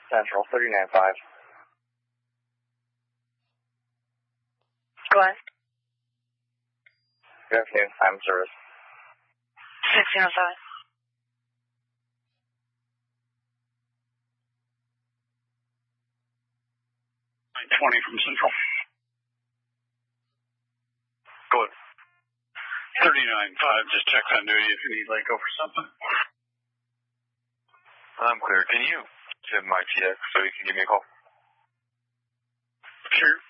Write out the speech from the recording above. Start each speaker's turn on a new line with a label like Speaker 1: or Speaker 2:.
Speaker 1: Central, 39.5.
Speaker 2: Go ahead.
Speaker 1: Good afternoon. I'm service.
Speaker 2: 1605.
Speaker 3: 20 from Central.
Speaker 4: Go ahead.
Speaker 3: 39.5, just check continuity if you need LACO for something.
Speaker 4: I'm clear. Can you send my TX so you can give me a call?
Speaker 3: Sure.